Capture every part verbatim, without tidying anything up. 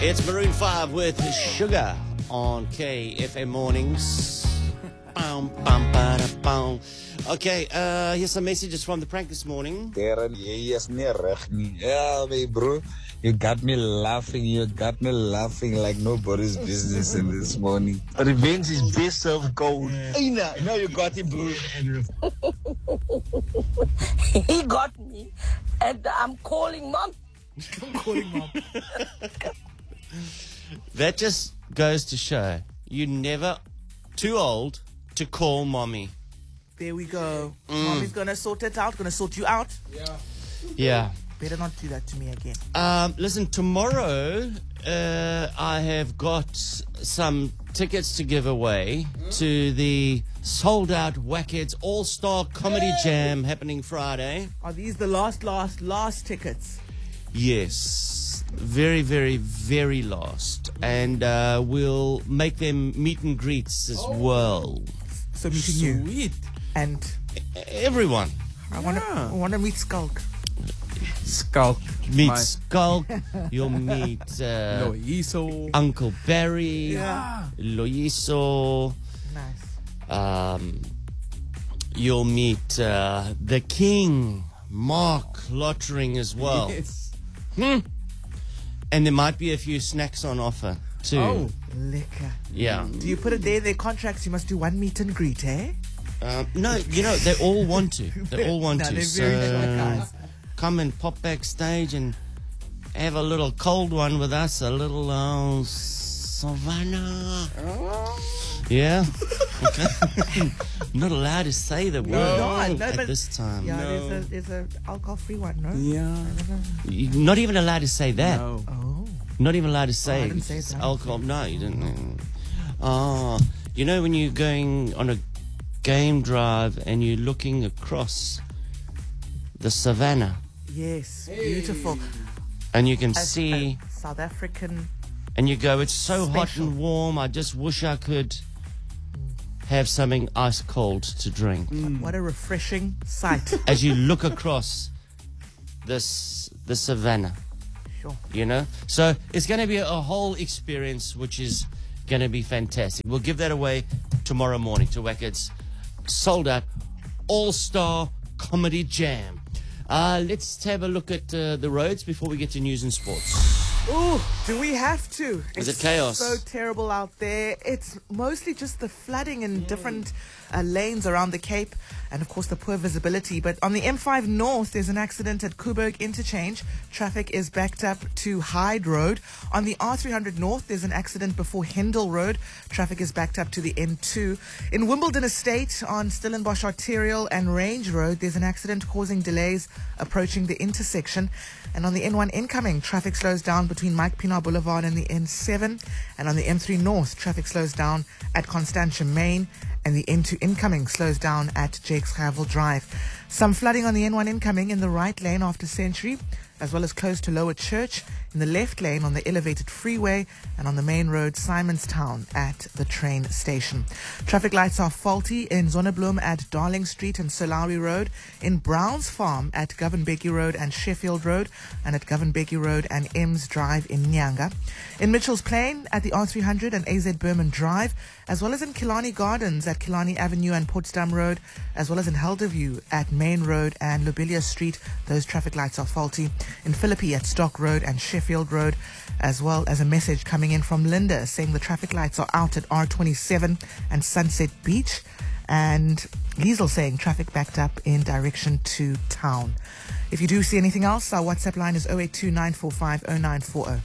It's Maroon five with Sugar on K F M Mornings. Bum, bum, ba-da, bum. Okay, uh, here's some messages from the prank this morning. Darren, yes, yeah, my bro, you got me laughing. You got me laughing like nobody's business in this morning. Revenge is best served cold. Hey, now, now you got it, bro. He got me, and I'm calling mom. I'm calling mom. That just goes to show you're never too old to call mommy. There we go. Mm. Mommy's gonna sort it out, gonna sort you out. Yeah. Yeah. Better not do that to me again. Um, listen, tomorrow uh, I have got some tickets to give away mm. to the sold-out Wackheads All-Star Comedy Jam happening Friday. Are these the last, last, last tickets? Yes. Very, very, very last. And uh, we'll make them meet and greets as oh. well. So meeting you. Sweet. And everyone. I want to I want to meet Skulk. Skulk. Meet My... Skulk. You'll meet uh, Loyiso. Uncle Barry. Yeah. Loyiso. Nice. Um, you'll meet uh, the King, Mark Lottering as well. Yes. Hmm. And there might be a few snacks on offer too. Oh, liquor. Yeah. Do you put it there in their contracts? You must do one meet and greet, eh? Um, no, you know, they all want to. They all want no, to. They're So very short guys. come and pop backstage and have a little cold one with us, a little uh, Savannah. Yeah? Okay. Not allowed to say the word No, no, at but- this time. Yeah, No. there's a there's a alcohol-free one, no? Yeah. You're not even allowed to say that. No. Oh. Not even allowed to say, I didn't say that. alcohol. No, you didn't. Oh, you know when you're going on a game drive and you're looking across the savannah Yes, beautiful. and you can As see a South African. and you go, it's so hot Special. and warm, I just wish I could have something ice cold to drink. What a refreshing sight. As you look across this the savannah, Sure. you know, so it's going to be a, a whole experience which is going to be fantastic. We'll give that away tomorrow morning to Wackheads sold out All-Star Comedy Jam. Uh, let's have a look at uh, the roads before we get to news and sports. Ooh, do we have to? Is It's it chaos? so terrible out there. It's mostly just the flooding in different uh, lanes around the Cape and, of course, the poor visibility. But on the M five North, there's an accident at Coburg Interchange. Traffic is backed up to Hyde Road. On the R three hundred North, there's an accident before Hendel Road. Traffic is backed up to the N two. In Wimbledon Estate, on Stellenbosch Arterial and Range Road, there's an accident causing delays approaching the intersection. And on the N one incoming, traffic slows down between Mike Pienaar Boulevard and the N seven. And on the M three North, traffic slows down at Constantia Main. And the N two incoming slows down at Jakes Gerwel Drive. Some flooding on the N one incoming in the right lane after Century, as well as close to Lower Church, in the left lane on the elevated freeway, and on the main road, Simonstown, at the train station. Traffic lights are faulty in Zonnebloem at Darling Street and Solawi Road, in Browns Farm at Govan-Becky Road and Sheffield Road, and at Govan-Becky Road and Ems Drive in Nyanga. In Mitchell's Plain at the R three hundred and A Z Berman Drive, as well as in Killarney Gardens at Killarney Avenue and Potsdam Road, as well as in Helderview at Main Road and Lobelia Street. Those traffic lights are faulty. In Philippi at Stock Road and Sheffield Road, as well as a message coming in from Linda saying the traffic lights are out at R twenty-seven and Sunset Beach. And Liesel saying traffic backed up in direction to town. If you do see anything else, our WhatsApp line is zero eight two nine four five zero nine four zero.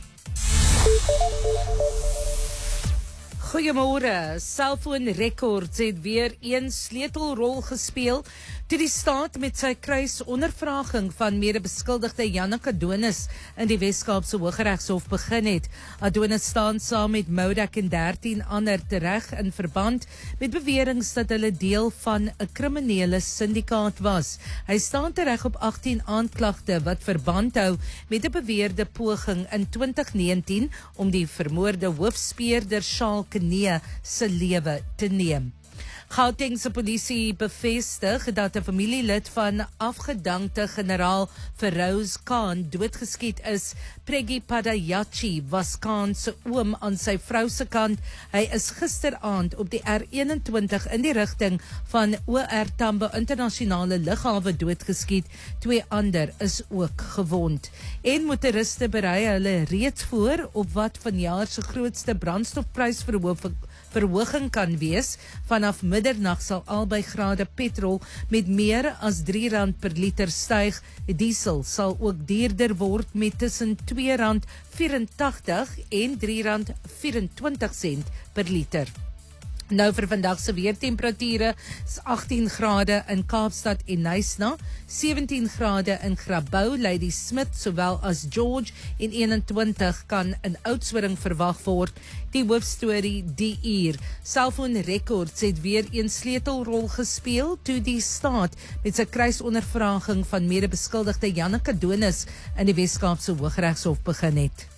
Goeiemôre. Cellphone Records het weer een sleutelrol gespeel toe die staat met sy kruisondervraging van mede-beskuldigde Janneke Adonis in die Wes-Kaapse Hooggeregshof begin het. Adonis staan saam met Modak en dertien ander tereg in verband met beweringe dat hulle deel van 'n kriminele syndikaat was. Hy staan tereg op agttien aanklagte wat verband hou met 'n beweerde poging in twintig negentien om die vermoorde hoofspeurder Charles Kenie se lewe te neem. Gautengse polisie bevestig dat 'n familielid van afgedankte generaal Feroz Khan doodgeskiet is. Preggy Padayachi was Khan se oom aan sy vrou se kant. Hy is gisteraand op die R eenentwintig in die rigting van O R Tambo internasionale lughawe doodgeskiet. Twee ander is ook gewond. En motoriste berei hulle reeds voor op wat vanjaar se grootste brandstofprysverhoging verhoging kan wees. Vanaf middernag sal albei grade petrol met meer as drie rand per liter styg. Diesel sal ook duurder word met tussen twee rand vyfentagtig en drie rand vyfentwintig sent per liter. Nou vir vandag se weertemperature is agttien grade in Kaapstad en Nyasa, sewentien grade in Grabouw, Lady Smith sowel as George en eenentwintig kan in Oudtshoorn verwag word. Die hoofstorie die uur. Cellphone Records het weer een sleutelrol gespeel toe die staat met sy kruisondervraging van mede-beskuldigde Janneke Donis in die Wes-Kaapse Hooggeregshof begin het.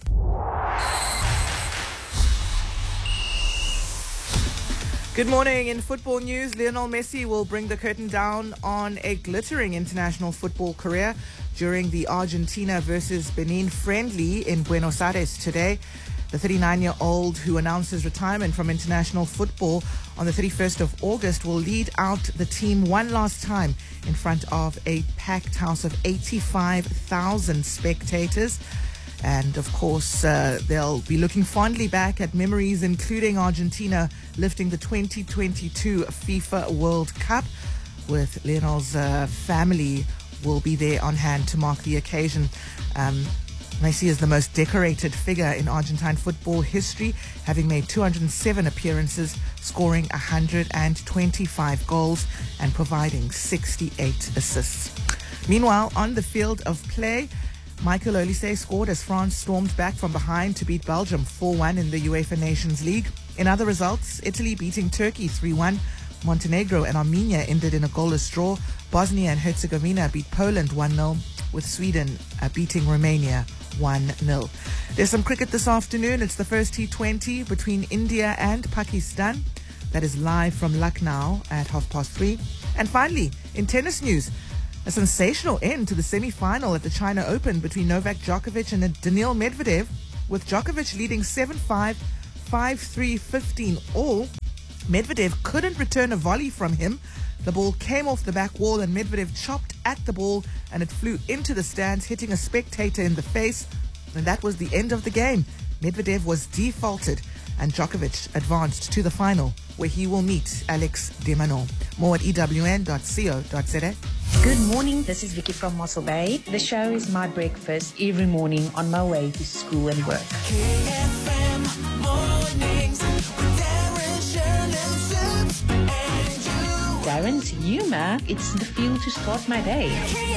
Good morning. In football news, Lionel Messi will bring the curtain down on a glittering international football career during the Argentina versus Benin friendly in Buenos Aires today. The thirty-nine-year-old who announced his retirement from international football on the thirty-first of August will lead out the team one last time in front of a packed house of eighty-five thousand spectators. And of course, uh, they'll be looking fondly back at memories, including Argentina lifting the twenty twenty-two FIFA World Cup. With Lionel's uh, family will be there on hand to mark the occasion. Um, Messi is the most decorated figure in Argentine football history, having made two hundred seven appearances, scoring one hundred twenty-five goals and providing sixty-eight assists. Meanwhile, on the field of play, Michael Olise scored as France stormed back from behind to beat Belgium four one in the UEFA Nations League. In other results, Italy beating Turkey three one. Montenegro and Armenia ended in a goalless draw. Bosnia and Herzegovina beat Poland one nil, with Sweden uh, beating Romania one nil. There's some cricket this afternoon. It's the first T twenty between India and Pakistan. That is live from Lucknow at half past three. And finally, in tennis news, a sensational end to the semi-final at the China Open between Novak Djokovic and Daniil Medvedev, with Djokovic leading seven five, five three, fifteen all. Medvedev couldn't return a volley from him. The ball came off the back wall and Medvedev chopped at the ball and it flew into the stands, hitting a spectator in the face. And that was the end of the game. Medvedev was defaulted and Djokovic advanced to the final, where he will meet Alex de Minaur. More at e w n dot co dot z a. Good morning, this is Vicky from Mossel Bay. The show is my breakfast every morning on my way to school and work. K F M mornings with Darren, Shirley, Sips, and you. Darren's humor, it's the fuel to start my day.